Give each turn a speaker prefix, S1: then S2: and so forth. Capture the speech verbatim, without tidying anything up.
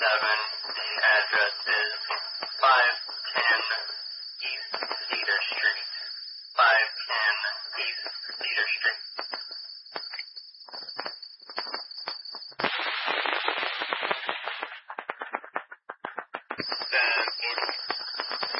S1: seven. The address is five ten East Cedar Street. five ten East Cedar Street.